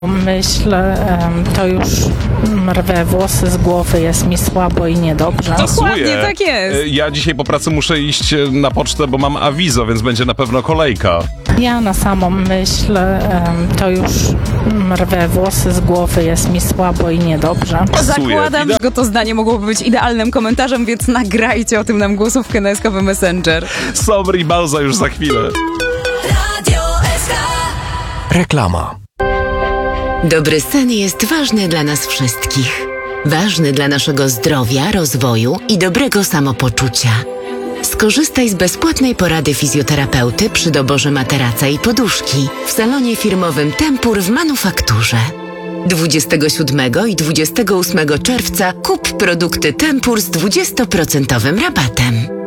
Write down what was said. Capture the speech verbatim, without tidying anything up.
Myślę, to już rwę włosy z głowy, jest mi słabo i niedobrze. Dokładnie, tak jest. Ja dzisiaj po pracy muszę iść na pocztę, bo mam awizo, więc będzie na pewno kolejka. Ja na samą myśl, to już rwę włosy z głowy, jest mi słabo i niedobrze. Zakładam, że to zdanie mogłoby być idealnym komentarzem, więc nagrajcie o tym nam głosówkę na S K W Messenger. Somr i Balza już za chwilę. Reklama. Dobry sen jest ważny dla nas wszystkich. Ważny dla naszego zdrowia, rozwoju i dobrego samopoczucia. Skorzystaj z bezpłatnej porady fizjoterapeuty przy doborze materaca i poduszki w salonie firmowym Tempur w Manufakturze. dwudziestego siódmego i dwudziestego ósmego czerwca kup produkty Tempur z dwudziestoprocentowym rabatem.